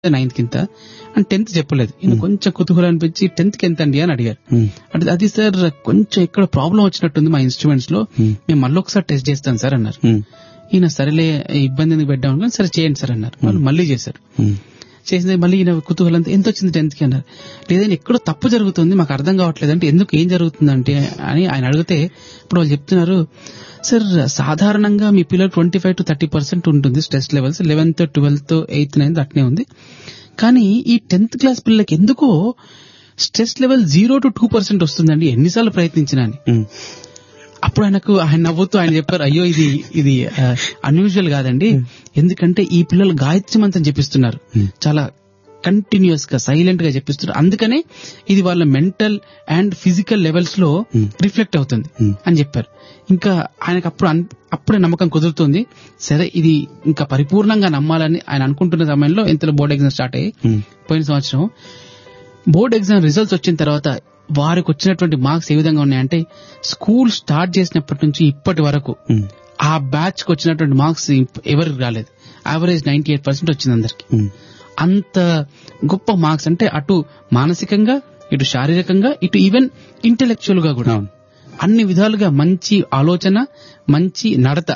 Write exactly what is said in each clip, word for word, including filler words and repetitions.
Ninth కింత అని tenth చెప్పలేదు. ఈయన కొంచెం కుతూహలం అనిపించి టెన్త్ కి ఎంత అండి అని అడిగారు. అంటే అది సార్ కొంచెం ఇక్కడ ప్రాబ్లం వచ్చినట్టుంది మా ఇన్స్ట్రుమెంట్స్ లో, మేము మళ్ళీ ఒకసారి టెస్ట్ చేస్తాం సార్ అన్నారు. ఈయన సరేలే ఇబ్బంది ఎందుకు పెట్టాం కానీ సరే చేయండి సార్ అన్నారు. వాళ్ళు మళ్ళీ చేశారు. చేసింది మళ్ళీ ఈయన కుతూహలం ఎంత వచ్చింది టెన్త్ కి అన్నారు. లేదంటే ఎక్కడో తప్పు జరుగుతుంది మాకు అర్థం కావట్లేదు అంటే ఎందుకు ఏం జరుగుతుందంటే అని ఆయన అడిగితే ఇప్పుడు వాళ్ళు చెప్తున్నారు, సార్ సాధారణంగా మీ పిల్లలు twenty five to thirty percent ఉంటుంది stress levels, eleventh twelfth eighth ninth అట్నే ఉంది. కానీ ఈ టెన్త్ క్లాస్ పిల్లలకి ఎందుకో stress level zero to two percent వస్తుందండి ఎన్నిసార్లు ప్రయత్నించినా అని. అప్పుడు ఆయనకు ఆయన నవ్వుతూ ఆయన చెప్పారు, అయ్యో ఇది ఇది అన్యూజువల్ కాదండి, ఎందుకంటే ఈ పిల్లలు గాయత్రి మంత్రం చెప్పిస్తున్నారు, చాలా కంటిన్యూస్ గా సైలెంట్ గా చెప్పిస్తున్నారు, అందుకనే ఇది వాళ్ళ మెంటల్ అండ్ ఫిజికల్ లెవెల్స్ లో రిఫ్లెక్ట్ అవుతుంది అని చెప్పారు. ఇంకా ఆయనకు అప్పుడు అప్పుడే నమ్మకం కుదురుతుంది. సరే ఇది ఇంకా పరిపూర్ణంగా నమ్మాలని ఆయన అనుకుంటున్న సమయంలో ఇంతలో బోర్డ్ ఎగ్జామ్ స్టార్ట్ అయ్యి పోయిన సంవత్సరం బోర్డ్ ఎగ్జామ్ రిజల్ట్స్ వచ్చిన తర్వాత వారికి వచ్చినటువంటి మార్క్స్ ఏ విధంగా ఉన్నాయంటే స్కూల్ స్టార్ట్ చేసినప్పటి నుంచి ఇప్పటి వరకు ఆ బ్యాచ్ కి వచ్చినటువంటి మార్క్స్ ఎవరికి రాలేదు. యావరేజ్ నైన్టీ ఎయిట్ పర్సెంట్ వచ్చింది అందరికి. అంత గొప్ప మార్క్స్ అంటే అటు మానసికంగా ఇటు శారీరకంగా ఇటు ఈవెన్ ఇంటెలెక్చువల్ గా కూడా అన్ని విధాలుగా మంచి ఆలోచన మంచి నడత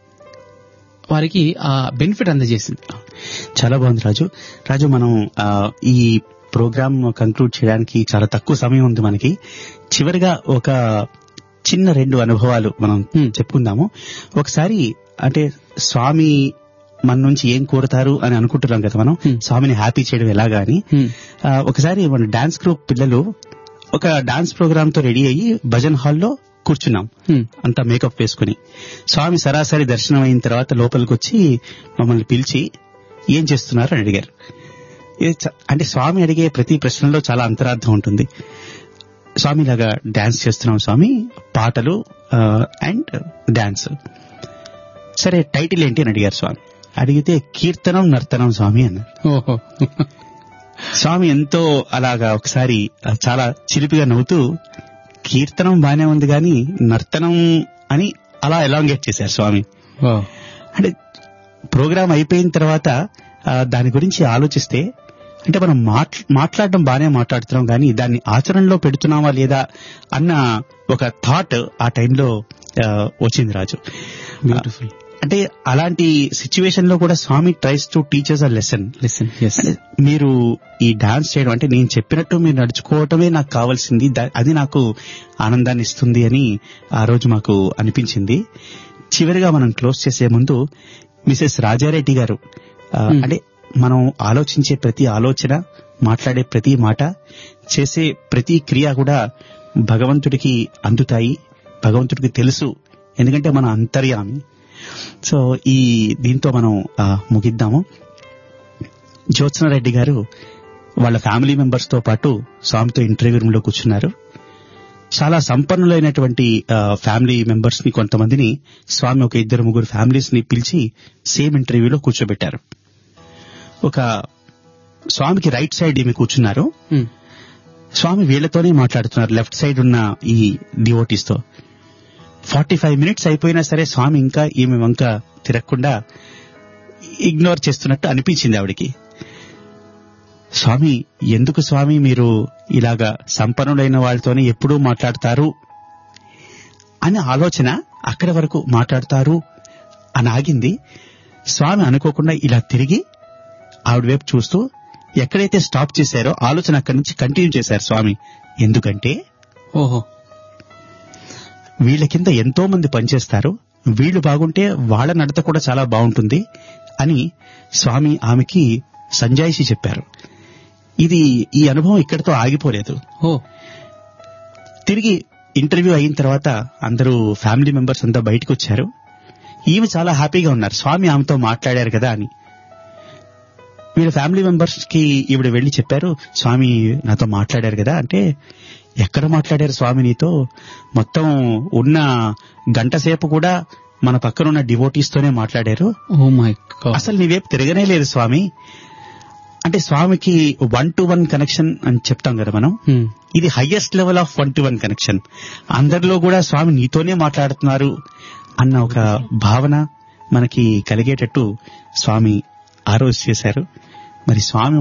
వారికి ఆ బెనిఫిట్ అందజేసింది. చాలా బాగుంది రాజు. రాజు మనం ఈ ప్రోగ్రామ్ కంక్లూడ్ చేయడానికి చాలా తక్కువ సమయం ఉంది మనకి. చివరిగా ఒక చిన్న రెండు అనుభవాలు మనం చెప్పుకుందాము. ఒకసారి అంటే స్వామి మన నుంచి ఏం కోరుతారు అని అనుకుంటున్నాం కదా మనం, స్వామిని హ్యాపీ చేయడం ఎలాగా అని. ఒకసారి మన డాన్స్ గ్రూప్ పిల్లలు ఒక డాన్స్ ప్రోగ్రామ్ తో రెడీ అయ్యి భజన్ హాల్లో కూర్చున్నాం, అంతా మేకప్ వేసుకుని. స్వామి సరాసరి దర్శనం అయిన తర్వాత లోపలికి వచ్చి మమ్మల్ని పిలిచి ఏం చేస్తున్నారు అని అడిగారు. అంటే స్వామి అడిగే ప్రతి ప్రశ్నలో చాలా అంతరార్థం ఉంటుంది. స్వామి లాగా డాన్స్ చేస్తున్నాం స్వామి, పాటలు అండ్ డాన్స్. సరే టైటిల్ ఏంటి అని అడిగారు స్వామి. అడిగితే కీర్తనం నర్తనం స్వామి అన్నారు. స్వామి ఎంతో అలాగా ఒకసారి చాలా చిలిపిగా నవ్వుతూ కీర్తనం బానే ఉంది కానీ నర్తనం అని అలా ఎలాంగేట్ చేశారు స్వామి. అంటే ప్రోగ్రాం అయిపోయిన తర్వాత దాని గురించి ఆలోచిస్తే అంటే మనం మాట్లాడడం బానే మాట్లాడుతున్నాం కానీ దాన్ని ఆచరణలో పెడుతున్నామా లేదా అన్న ఒక థాట్ ఆ టైంలో వచ్చింది రాజు. బ్యూటిఫుల్. అంటే అలాంటి సిచ్యువేషన్ లో కూడా స్వామి tries to teachers a lesson lesson మీరు ఈ డాన్స్ చేయడం అంటే నేను చెప్పినట్టు మీరు నడుచుకోవటమే నాకు కావాల్సింది, అది నాకు ఆనందాన్ని ఇస్తుంది అని ఆ రోజు మాకు అనిపించింది. చివరిగా మనం క్లోజ్ చేసే ముందు మిసెస్ రాజారెడ్డి గారు, అంటే మనం ఆలోచించే ప్రతి ఆలోచన, మాట్లాడే ప్రతి మాట, చేసే ప్రతి క్రియ కూడా భగవంతుడికి అందుతాయి, భగవంతుడికి తెలుసు, ఎందుకంటే మన అంతర్యామి. సో ఈ దీంతో మనం ముగిద్దాము. జ్యోత్స్నారెడ్డి గారు వాళ్ళ ఫ్యామిలీ మెంబర్స్ తో పాటు స్వామితో ఇంటర్వ్యూ రూమ్ లో కూర్చున్నారు. చాలా సంపన్నులైనటువంటి ఫ్యామిలీ మెంబర్స్ ని కొంతమందిని స్వామి ఒక ఇద్దరు ముగ్గురు ఫ్యామిలీస్ ని పిలిచి సేమ్ ఇంటర్వ్యూలో కూర్చోబెట్టారు. ఒక స్వామికి రైట్ సైడ్ ఈమె కూర్చున్నారు. స్వామి వీళ్లతోనే మాట్లాడుతున్నారు, లెఫ్ట్ సైడ్ ఉన్న ఈ డివోటీస్ తో. ఫార్టీ ఫైవ్ మినిట్స్ అయిపోయినా సరే స్వామి ఇంకా ఈమె వంక తిరగకుండా ఇగ్నోర్ చేస్తున్నట్టు అనిపించింది ఆవిడికి. స్వామి ఎందుకు స్వామి మీరు ఇలాగా సంపన్నులైన వాళ్ళతోనే ఎప్పుడూ మాట్లాడతారు అనే ఆలోచన అక్కడి వరకు మాట్లాడతారు అని ఆగింది. స్వామి అనుకోకుండా ఇలా తిరిగి ఆవిడ వైపు చూస్తూ ఎక్కడైతే స్టాప్ చేశారో ఆలోచన అక్కడి నుంచి కంటిన్యూ చేశారు స్వామి. ఎందుకంటే ఓహో వీళ్ళ కింద ఎంతో మంది పనిచేస్తారు, వీళ్ళు బాగుంటే వాళ్ళ నడత కూడా చాలా బాగుంటుంది అని స్వామి ఆమెకి సంజాయిషి చెప్పారు. ఇది ఈ అనుభవం ఇక్కడితో ఆగిపోలేదు. ఓ తిరిగి ఇంటర్వ్యూ అయిన తర్వాత అందరూ ఫ్యామిలీ మెంబర్స్ అంతా బయటకు వచ్చారు. ఈమె చాలా హ్యాపీగా ఉన్నారు, స్వామి ఆమెతో మాట్లాడారు కదా అని. వీళ్ళ ఫ్యామిలీ మెంబర్స్ కి ఈవిడ వెళ్లి చెప్పారు, స్వామి నాతో మాట్లాడారు కదా అంటే, ఎక్కడ మాట్లాడారు స్వామి నీతో? మొత్తం ఉన్న గంట సేపు కూడా మన పక్కనున్న డివోటీస్ తోనే మాట్లాడారు. ఓ మై గాడ్, అసలు నీ వైపు తిరగనే లేదు స్వామి అంటే. స్వామికి వన్ టు వన్ కనెక్షన్ అని చెప్తాం కదా మనం, ఇది highest level of one to one connection. అందరిలో కూడా స్వామి నీతోనే మాట్లాడుతున్నారు అన్న ఒక భావన మనకి కలిగేటట్టు స్వామి ఆ రోజు చేశారు. మరి స్వామి